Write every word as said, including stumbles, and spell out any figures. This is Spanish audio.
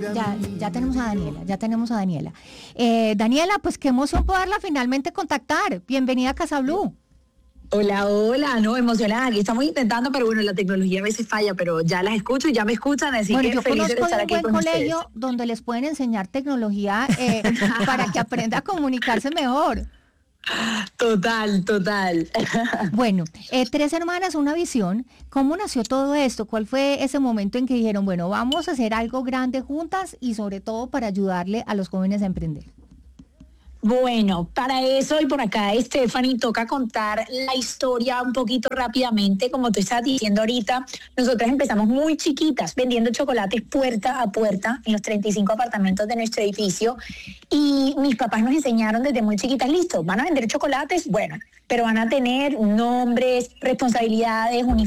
Ya, ya tenemos a Daniela, ya tenemos a Daniela. Eh, Daniela, pues qué emoción poderla finalmente contactar. Bienvenida a Casa Blue. Hola, hola, no, emocionada, aquí estamos intentando, pero bueno, la tecnología a veces falla, pero ya las escucho y ya me escuchan, así Bueno, que yo feliz de conozco estar de un aquí buen con colegio ustedes. donde les pueden enseñar tecnología eh, para que aprenda a comunicarse mejor. Total, total. Bueno, eh, tres hermanas, una visión. ¿Cómo nació todo esto? ¿Cuál fue ese momento en que dijeron, bueno, vamos a hacer algo grande juntas y sobre todo para ayudarle a los jóvenes a emprender? Bueno, para eso y por acá, Stephanie, toca contar la historia un poquito rápidamente. Como tú estás diciendo ahorita, nosotras empezamos muy chiquitas vendiendo chocolates puerta a puerta en los treinta y cinco apartamentos de nuestro edificio. Y mis papás nos enseñaron desde muy chiquitas, listo, van a vender chocolates, bueno, pero van a tener nombres, responsabilidades, uniformes